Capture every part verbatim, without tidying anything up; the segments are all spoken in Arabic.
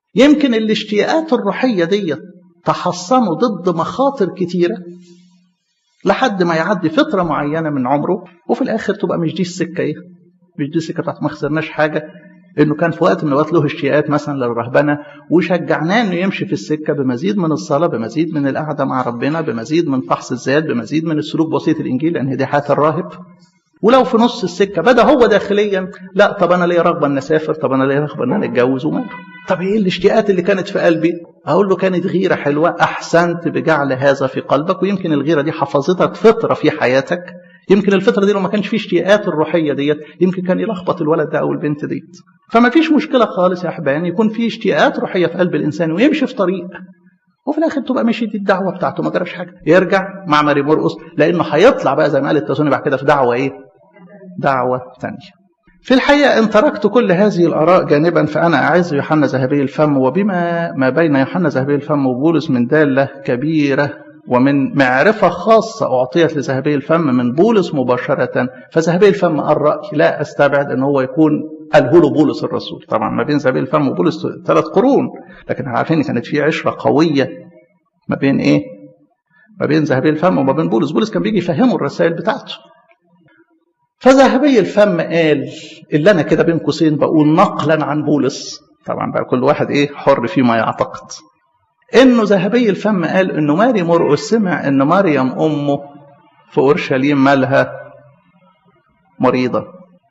يمكن الاشتياقات الروحية دي تحصنوا ضد مخاطر كتيرة لحد ما يعدي فترة معينة من عمره، وفي الآخر تبقى مش دي السكة إيه؟ مش دي السكة بتاعت ما خسرناش حاجة، إنه كان في وقت من الوقت له اشتياقات مثلا للرهبنة، وشجعناه إنه يمشي في السكة بمزيد من الصلاة، بمزيد من القعدة مع ربنا، بمزيد من فحص الذات، بمزيد من السلوك بسيط الإنجيل، لأن دي حياة الراهب. ولو في نص السكة بدأ هو داخليا لا طب أنا ليه رغبة أن أسافر، طب أنا ليه رغبة أن أنا أتجوز وماله، طب إيه الاشتياقات اللي كانت في قلبي؟ أقول له كانت غيرة حلوة، أحسنت بجعل هذا في قلبك، ويمكن الغيرة دي حفظتك فترة في حياتك، يمكن الفترة دي لو ما كانش فيه اشتياقات الروحية ديت يمكن كان يلخبط الولد ده أو البنت ديت. فما فيش مشكلة خالص يا أحبان يكون فيه اشتياقات روحية في قلب الإنسان ويمشي في طريق، وفي الآخر تبقى مشي دي الدعوة بتاعته ما جراش حاجة، يرجع مع ماري مرقس، لأنه هيطلع بقى زي ما قال التسوني بعد كده في دعوة إيه؟ دعوة ثانية. في الحقيقة إن تركت كل هذه الآراء جانبا فأنا أعز يوحنا ذهبي الفم، وبما ما بين يوحنا ذهبي الفم وبولس من دالة كبيرة ومن معرفة خاصة أعطيت لذهبي الفم من بولس مباشرة، فذهبي الفم الرأي لا أستبعد أن هو يكون قاله له بولس الرسول. طبعا ما بين ذهبي الفم وبولس ثلاث قرون، لكن عارفين كانت في عشرة قوية ما بين إيه؟ ما بين ذهبي الفم وما بين بولس. بولس كان بيجي يفهمه الرسائل بتاعته. فذهبي الفم قال اللي أنا كده بين قوسين بقول نقلا عن بولس، طبعا بقى كل واحد إيه حر فيما يعتقد، إنه ذهبي الفم قال إنه ماري مرقس سمع إن مريم أمه في أورشليم مالها مريضة،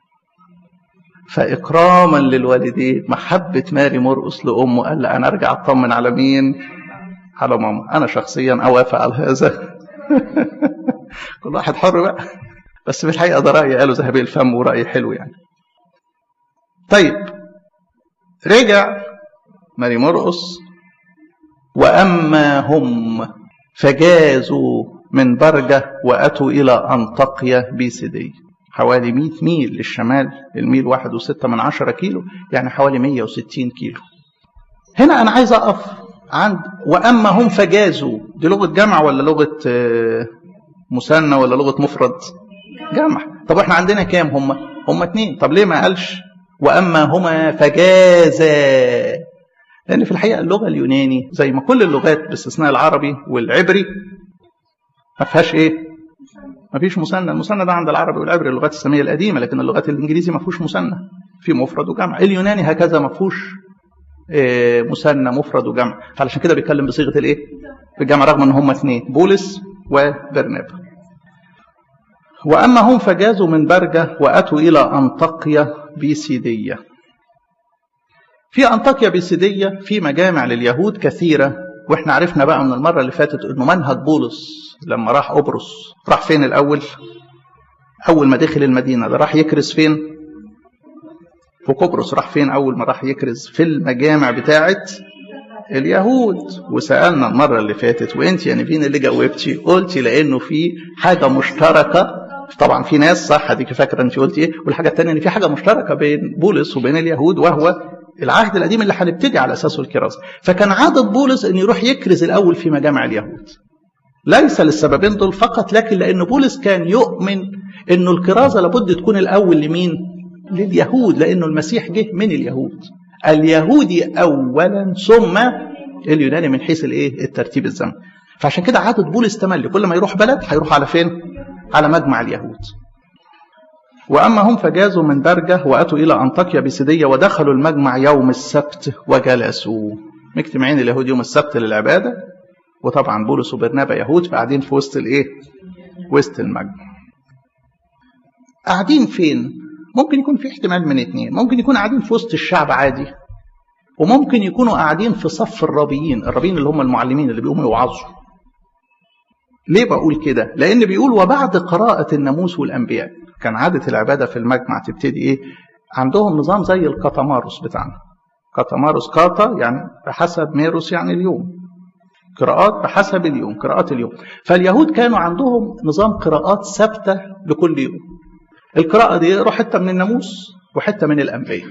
فإكراما للوالدين محبة ماري مرقس لأمه قال لا أنا أرجع أطمن على مين؟ على ماما. أنا شخصيا أوافق على هذا كل واحد حر بقى، بس في الحقيقة ده رأي قاله ذهبي الفم ورأي حلو يعني. طيب رجع ماري مرقس وأما هم فجازوا من برجة وأتوا إلى أنطاكيا بيسيدية، حوالي مئة ميل للشمال، الميل واحد وستة من عشرة كيلو، يعني حوالي مئة وستين كيلو. هنا أنا عايز أقف عند وأما هم فجازوا، دي لغة جمع ولا لغة مثنى ولا لغة مفرد؟ جمع. طب احنا عندنا كام هم؟ هم اتنين. طب ليه ما قالش وأما هما فجازا؟ لأن في الحقيقة اللغة اليوناني زي ما كل اللغات باستثناء العربي والعبري ما فيهاش ايه؟ ما فيش مثنى. المثنى ده عند العربي والعبري اللغات السامية القديمة، لكن اللغات الإنجليزي ما فيهوش مثنى، في مفرد وجمع. اليوناني هكذا ما فيهوش إيه مثنى مفرد وجمع، فعلشان كده بيتكلم بصيغة الايه؟ بالجمع، رغم ان هم اثنين بولس وبرنابا. وأما هم فجازوا من برجة وأتوا إلى أنطاكيا بيسيدية. في أنطاكيا بيسيدية في مجامع لليهود كثيرة، وإحنا عرفنا بقى من المرة اللي فاتت إنه منهج بولس لما راح قبرص راح فين الأول؟ أول ما دخل المدينة ده راح يكرز فين؟ في قبرص. راح فين أول ما راح يكرز؟ في المجامع بتاعة اليهود. وسألنا المرة اللي فاتت وإنت يا نبين اللي جاوبتي قلتي لأنه في حاجة مشتركة. طبعا في ناس صح هديك فاكرة أنت قلتي إيه، والحاجة الثانية إن في حاجة مشتركة بين بولس وبين اليهود وهو العهد القديم اللي هنبتدي على أساسه الكرازة. فكان عادة بولس أن يروح يكرز الأول في مجامع اليهود، ليس للسببين دول فقط، لكن لأن بولس كان يؤمن أنه الكرازة لابد تكون الأول لمين؟ لليهود، لأنه المسيح جه من اليهود، اليهودي أولا ثم اليوناني من حيث الايه الترتيب الزمني. فعشان كده عادة بولس تملي كل ما يروح بلد هيروح على فين؟ على مجمع اليهود. وأما هم فجازوا من برجة وأتوا إلى أنطاكيا بيسيدية ودخلوا المجمع يوم السبت وجلسوا. مجتمعين اليهود يوم السبت للعبادة، وطبعا بولس وبرنابا يهود فقاعدين في وسط الايه؟ وسط المجمع. قاعدين فين؟ ممكن يكون في احتمال من اتنين، ممكن يكون قاعدين في وسط الشعب عادي، وممكن يكونوا قاعدين في صف الرابيين. الرابيين اللي هم المعلمين اللي بيقوموا يوعظوا. ليه بقول كده؟ لأن بيقول وبعد قراءة الناموس والأنبياء. كان عادة العبادة في المجمع تبتدي إيه؟ عندهم نظام زي القطماروس بتاعنا. قطماروس قاطا يعني بحسب ميروس يعني اليوم، قراءات بحسب اليوم، قراءات اليوم. فاليهود كانوا عندهم نظام قراءات ثابتة لكل يوم. القراءة دي يقرأ حتة من الناموس وحتة من الأنبياء،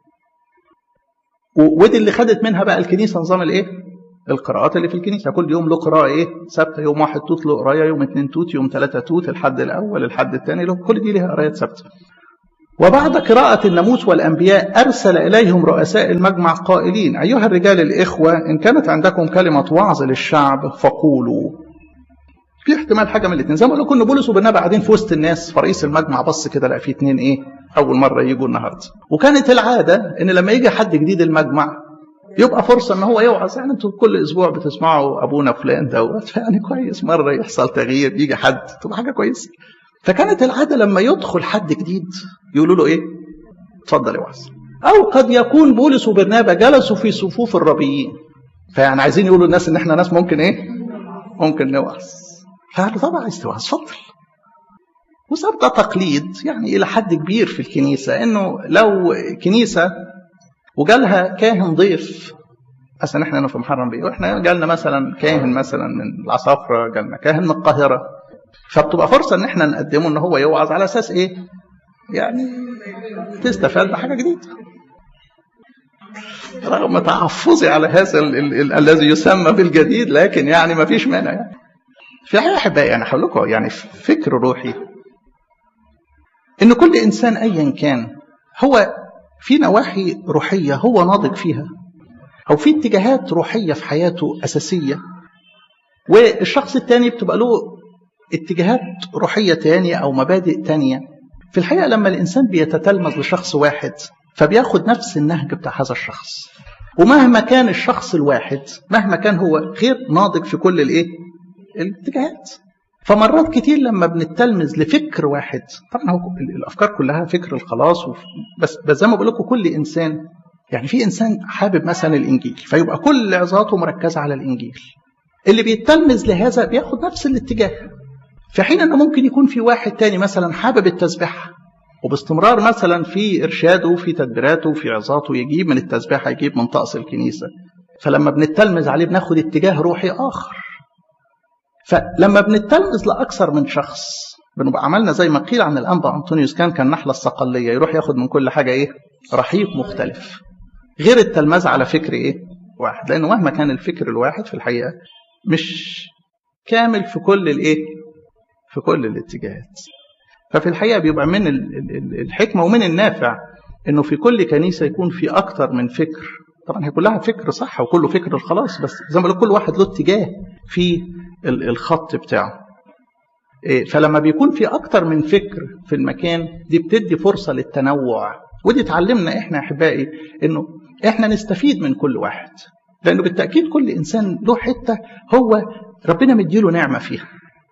ودي اللي خدت منها بقى الكنيسة نظام الايه؟ القراءات اللي في الكنيسة. كل يوم له قراءة ايه؟ ثابتة. يوم واحد توت له قراية، يوم اثنين توت، يوم ثلاثة توت، الحد الأول الحد الثاني له، كل دي لها قرايات ثابتة. وبعد قراءة الناموس والأنبياء أرسل إليهم رؤساء المجمع قائلين: أيها الرجال الإخوة، إن كانت عندكم كلمة وعظ للشعب فقولوا. في احتمال حاجة من الاثنين، زي ما قلنا كنا بولس وبرنابا قاعدين في وسط الناس، فرئيس المجمع بص كده لقى في اثنين إيه أول مرة يجوا النهاردة. وكانت العادة إن لما يجي حد جديد المجمع يبقى فرصة إن هو يوعظ. يعني أنتوا كل أسبوع بتسمعوا أبونا فلان دوت، يعني كويس مرة يحصل تغيير يجي حد تبقى حاجة كويسة. فكانت العادة لما يدخل حد جديد يقولوا له إيه؟ اتفضل يا وعظ. أو قد يكون بولس وبرنابا جلسوا في صفوف الربيين، فيعني عايزين يقولوا الناس إن إحنا ناس ممكن إيه؟ ممكن نوعظ. فقالوا طبعا عايز توعظ اتفضل. وصار ده تقليد يعني إلى حد كبير في الكنيسة، إنه لو كنيسة وجالها كاهن ضيف، مثلا إحنا هنا في محرم بيه وإحنا جالنا مثلا كاهن مثلا من العصافرة، جالنا كاهن من القاهرة، فبتبقى فرصة إن إحنا نقدمه إن هو يوعظ على أساس إيه؟ يعني تستفاد بحاجة جديدة. رغم تحفظي على هذا الذي يسمى بالجديد، لكن يعني ما فيش مانع. يعني في حاجة أحبائي يعني هقول لكم يعني فكر روحي، إن كل إنسان أيا كان هو في نواحي روحية هو ناضج فيها، أو في اتجاهات روحية في حياته أساسية، والشخص التاني بتبقى له اتجاهات روحية تانية أو مبادئ تانية. في الحقيقة لما الإنسان بيتتلمذ لشخص واحد فبياخد نفس النهج بتاع هذا الشخص، ومهما كان الشخص الواحد مهما كان هو غير ناضج في كل الايه الاتجاهات. فمرات كتير لما بنتلمذ لفكر واحد، طبعا هو الافكار كلها فكر الخلاص، بس بس زي ما بقول لكم كل انسان يعني في انسان حابب مثلا الانجيل فيبقى كل عظاته مركزه على الانجيل، اللي بيتلمذ لهذا بياخد نفس الاتجاه. في حين انه ممكن يكون في واحد تاني مثلا حابب التسبيح وباستمرار مثلا في إرشاده في تدبيراته في عظاته يجيب من التسبيحة يجيب من طقس الكنيسة، فلما بنتلمذ عليه بناخد اتجاه روحي آخر. فلما بنتلمذ لأكثر من شخص بنبقى عملنا زي ما قيل عن الأنبا أنطونيوس، كان كان نحلة الصقلية يروح ياخد من كل حاجة إيه رحيق مختلف، غير التلمذ على فكر إيه واحد، لأنه مهما كان الفكر الواحد في الحقيقة مش كامل في كل الإيه في كل الاتجاهات. ففي الحقيقة بيبقى من الحكمة ومن النافع انه في كل كنيسة يكون في اكتر من فكر. طبعا هي كلها فكر صح وكله فكر الخلاص، بس زي ما بقول كل واحد له اتجاه في الخط بتاعه. فلما بيكون في اكتر من فكر في المكان دي بتدي فرصة للتنوع، ودي تعلمنا احنا احبائي انه احنا نستفيد من كل واحد، لانه بالتأكيد كل انسان له حتة هو ربنا مديله نعمة فيها.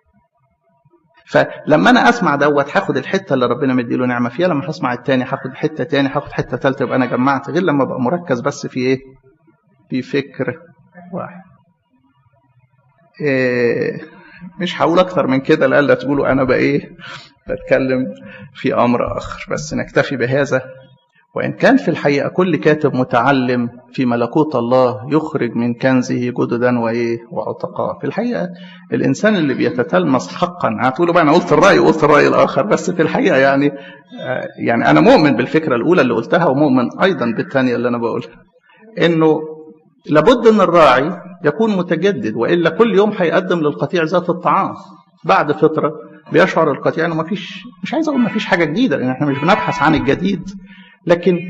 فلما انا اسمع دوت هاخد الحته اللي ربنا مديله نعمه فيها، لما هسمع الثاني هاخد حته ثاني، هاخد حته ثالثه، يبقى انا جمعت، غير لما ابقى مركز بس في ايه في فكر واحد. إيه مش هقول اكتر من كده لألا تقولوا انا بقى ايه بتكلم في امر اخر، بس نكتفي بهذا. وإن كان في الحقيقة كل كاتب متعلم في ملكوت الله يخرج من كنزه جددا وإيه وعتقاء. في الحقيقة الإنسان اللي بيتتلمذ حقا، هتقولوا بقى أنا قلت الرأي وقلت الرأي الآخر، بس في الحقيقة يعني يعني أنا مؤمن بالفكرة الأولى اللي قلتها ومؤمن أيضا بالثانية اللي أنا بقولها، إنه لابد أن الراعي يكون متجدد، وإلا كل يوم هيقدم للقطيع ذات الطعام. بعد فترة بيشعر القطيع إنه مفيش، مش عايز أقول مفيش حاجة جديدة، لأن إحنا مش بنبحث عن الجديد، لكن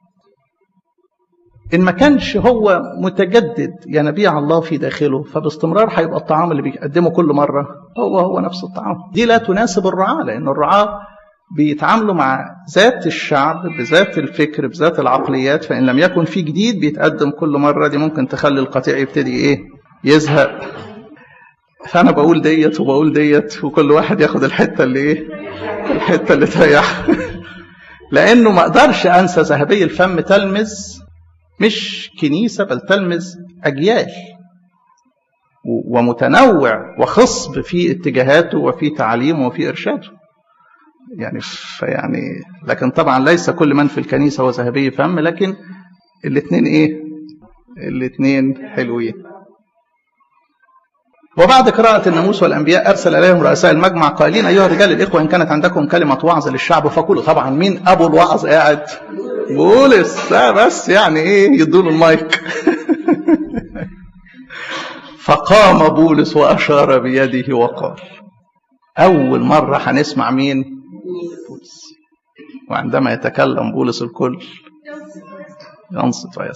إن ما كانش هو متجدد ينبيع الله في داخله فباستمرار هيبقى الطعام اللي بيقدمه كل مرة هو هو نفس الطعام. دي لا تناسب الرعاة، لأن الرعاة بيتعاملوا مع ذات الشعب بذات الفكر بذات العقليات، فإن لم يكن في جديد بيتقدم كل مرة دي ممكن تخلي القطيع يبتدي إيه يزهق. فأنا بقول ديت وبقول ديت وكل واحد ياخد الحتة اللي إيه الحتة اللي تريح. لأنه ما أقدرش أنسى ذهبي الفم تلمذ مش كنيسة بل تلمذ أجيال ومتنوع وخصب في اتجاهاته وفي تعليمه وفي إرشاده. يعني فيعني لكن طبعا ليس كل من في الكنيسة هو ذهبي فم، لكن الاثنين إيه الاثنين حلوين. وبعد قراءة الناموس والأنبياء أرسل إليهم رؤساء المجمع قائلين أيها الرجال الإخوة إن كانت عندكم كلمة وعظ للشعب فقولوا. طبعا مين أبو الوعظ قاعد؟ بولس. لا بس يعني إيه يدوله المايك. فقام بولس وأشار بيده وقال. أول مرة هنسمع مين؟ بولس. وعندما يتكلم بولس الكل ينصت ويسمع.